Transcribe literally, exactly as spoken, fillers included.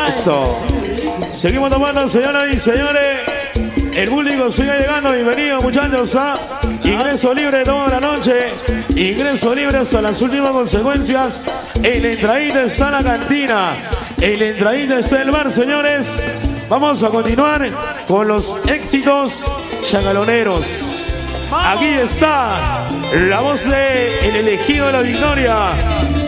Esto. Seguimos tomando, señoras y señores. El público sigue llegando. Bienvenidos, muchachos, a ingreso libre toda la noche. Ingreso libre hasta las últimas consecuencias. En la entradita está la cantina. En la entradita está el bar, señores. Vamos a continuar con los éxitos chacaloneros. Aquí está la voz de el elegido de la victoria.